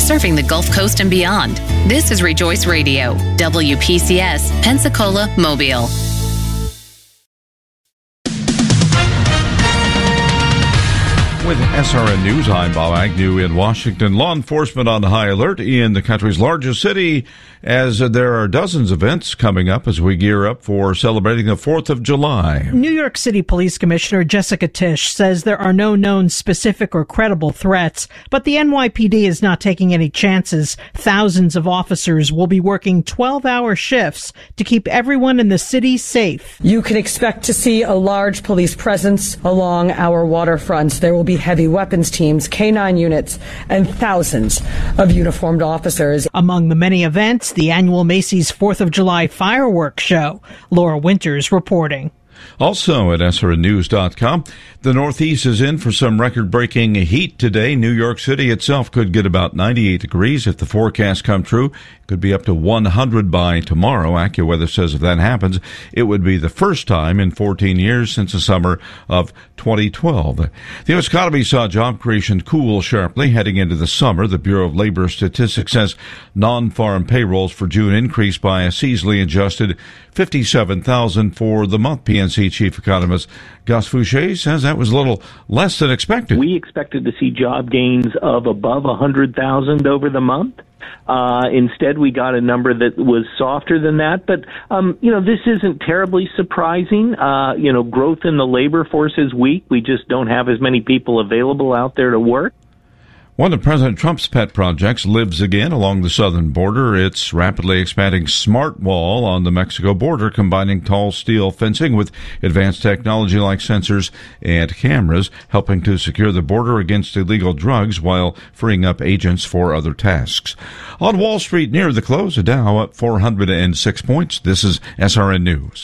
serving the Gulf Coast and beyond. This is Rejoice Radio, WPCS, Pensacola, Mobile. With SRN News, I'm Bob Agnew in Washington. Law enforcement on high alert in the country's largest city as there are dozens of events coming up as we gear up for celebrating the 4th of July. New York City Police Commissioner Jessica Tisch says there are no known specific or credible threats, but the NYPD is not taking any chances. Thousands of officers will be working 12-hour shifts to keep everyone in the city safe. You can expect to see a large police presence along our waterfronts. There will be heavy weapons teams, K-9 units, and thousands of uniformed officers. Among the many events, the annual Macy's 4th of July fireworks show. Laura Winters reporting. Also at SRNnews.com, the Northeast is in for some record-breaking heat today. New York City itself could get about 98 degrees if the forecast come true. It could be up to 100 by tomorrow. AccuWeather says if that happens, it would be the first time in 14 years since the summer of 2012. The U.S. economy saw job creation cool sharply heading into the summer. The Bureau of Labor Statistics says non-farm payrolls for June increased by a seasonally adjusted 57,000 for the month. PNC chief economist Gus Fouché says that was a little less than expected. We expected to see job gains of above 100,000 over the month. Instead, we got a number that was softer than that. But, this isn't terribly surprising. Growth in the labor force is weak. We just don't have as many people available out there to work. One of President Trump's pet projects lives again along the southern border. It's rapidly expanding smart wall on the Mexico border, combining tall steel fencing with advanced technology like sensors and cameras, helping to secure the border against illegal drugs while freeing up agents for other tasks. On Wall Street near the close, the Dow up 406 points. This is SRN News.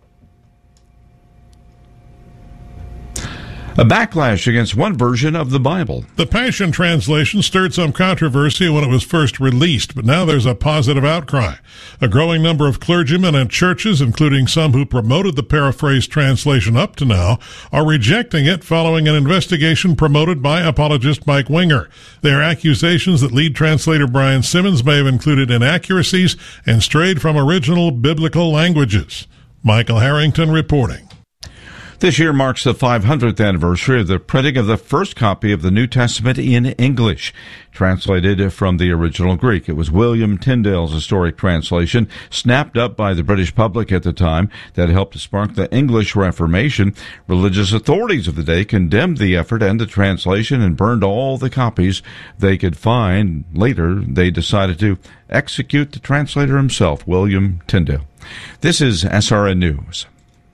A backlash against one version of the Bible. The Passion Translation stirred some controversy when it was first released, but now there's a positive outcry. A growing number of clergymen and churches, including some who promoted the paraphrased translation up to now, are rejecting it following an investigation promoted by apologist Mike Winger. There are accusations that lead translator Brian Simmons may have included inaccuracies and strayed from original biblical languages. Michael Harrington reporting. This year marks the 500th anniversary of the printing of the first copy of the New Testament in English, translated from the original Greek. It was William Tyndale's historic translation, snapped up by the British public at the time, that helped to spark the English Reformation. Religious authorities of the day condemned the effort and the translation and burned all the copies they could find. Later, they decided to execute the translator himself, William Tyndale. This is SRN News.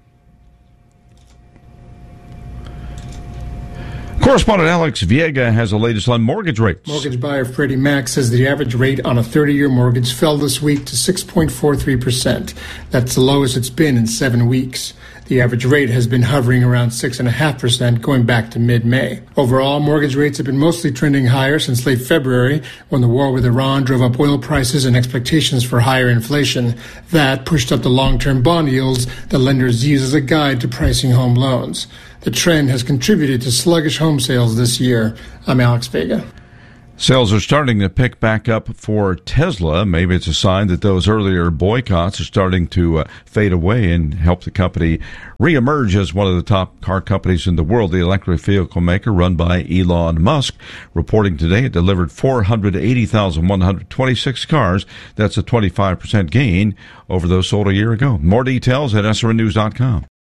Correspondent Alex Viega has the latest on mortgage rates. Mortgage buyer Freddie Mac says the average rate on a 30-year mortgage fell this week to 6.43%. That's the lowest it's been in 7 weeks. The average rate has been hovering around 6.5% going back to mid-May. Overall, mortgage rates have been mostly trending higher since late February, when the war with Iran drove up oil prices and expectations for higher inflation. That pushed up the long-term bond yields that lenders use as a guide to pricing home loans. The trend has contributed to sluggish home sales this year. I'm Alex Vega. Sales are starting to pick back up for Tesla. Maybe it's a sign that those earlier boycotts are starting to fade away and help the company reemerge as one of the top car companies in the world. The electric vehicle maker, run by Elon Musk, reporting today it delivered 480,126 cars. That's a 25% gain over those sold a year ago. More details at SRNnews.com.